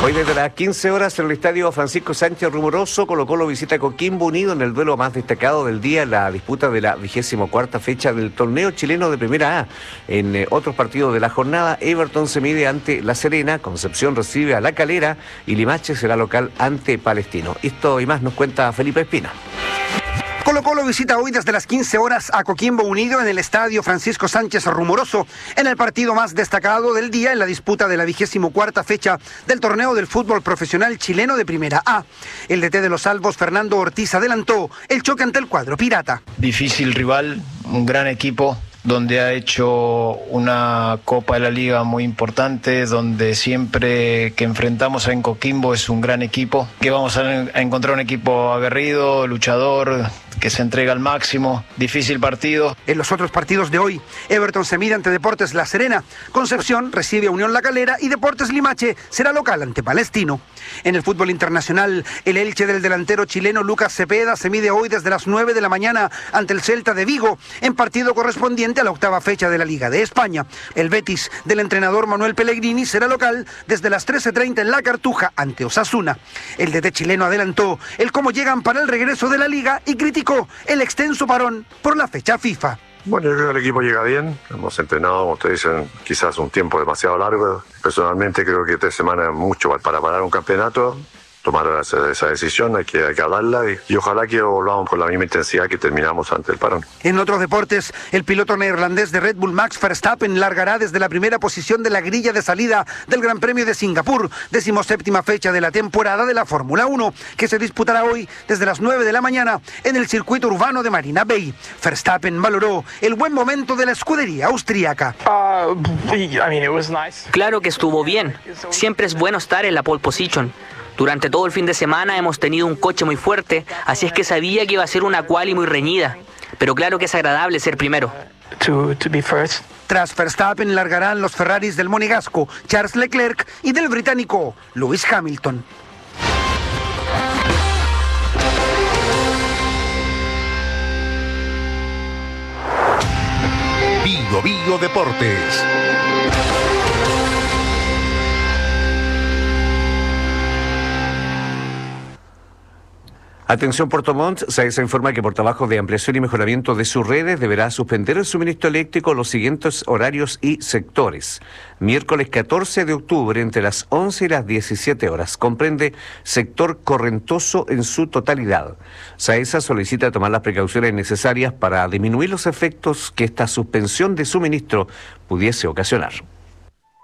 Hoy desde las 15 horas en el estadio Francisco Sánchez Rumoroso, Colo-Colo visita Coquimbo Unido en el duelo más destacado del día, la disputa de la 24ª fecha del torneo chileno de Primera A. En otros partidos de la jornada, Everton se mide ante La Serena, Concepción recibe a La Calera y Limache será local ante Palestino. Esto y más nos cuenta Felipe Espina. Colo-Colo visita hoy desde las 15 horas a Coquimbo Unido en el estadio Francisco Sánchez Rumoroso, en el partido más destacado del día en la disputa de la 24ª fecha del torneo del fútbol profesional chileno de Primera A. El DT de los Albos, Fernando Ortiz, adelantó el choque ante el cuadro pirata. Difícil rival, un gran equipo, donde ha hecho una Copa de la Liga muy importante, donde siempre que enfrentamos a Coquimbo es un gran equipo, que vamos a encontrar un equipo aguerrido, luchador, que se entrega al máximo. Difícil partido. En los otros partidos de hoy, Everton se mide ante Deportes La Serena, Concepción recibe a Unión La Calera y Deportes Limache será local ante Palestino. En el fútbol internacional, el Elche del delantero chileno Lucas Cepeda se mide hoy desde las 9 de la mañana ante el Celta de Vigo, en partido correspondiente a la 8ª fecha de la Liga de España. El Betis del entrenador Manuel Pellegrini será local desde las 13:30 en La Cartuja ante Osasuna. El DT chileno adelantó el cómo llegan para el regreso de la Liga y criticó el extenso parón por la fecha FIFA. Bueno, yo creo que el equipo llega bien, hemos entrenado, como ustedes dicen, quizás un tiempo demasiado largo. Personalmente creo que 3 semanas es mucho para parar un campeonato. Tomar esa decisión, hay que hablarla y ojalá que volvamos con la misma intensidad que terminamos ante el parón. En otros deportes, el piloto neerlandés de Red Bull Max Verstappen largará desde la primera posición de la grilla de salida del Gran Premio de Singapur, 17ª fecha de la temporada de la Fórmula 1, que se disputará hoy desde las 9 de la mañana en el circuito urbano de Marina Bay. Verstappen valoró el buen momento de la escudería austríaca. Claro que estuvo bien. Siempre es bueno estar en la pole position. Durante todo el fin de semana hemos tenido un coche muy fuerte, así es que sabía que iba a ser una quali muy reñida. Pero claro que es agradable ser primero. Tras Verstappen largarán los Ferraris del monegasco Charles Leclerc y del británico Lewis Hamilton. Vigo Deportes. Atención Puerto Montt, SAESA informa que por trabajo de ampliación y mejoramiento de sus redes deberá suspender el suministro eléctrico los siguientes horarios y sectores. Miércoles 14 de octubre entre las 11 y las 17 horas. Comprende sector Correntoso en su totalidad. SAESA solicita tomar las precauciones necesarias para disminuir los efectos que esta suspensión de suministro pudiese ocasionar.